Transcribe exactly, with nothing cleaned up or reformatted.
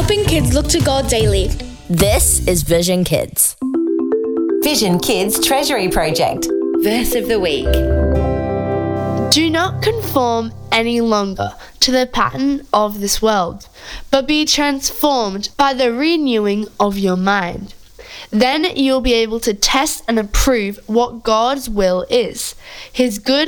helping kids look to God daily. This is Vision Kids. Vision Kids Treasury Project. Verse of the week. Do not conform any longer to the pattern of this world, but be transformed by the renewing of your mind. Then you'll be able to test and approve what God's will is, His good,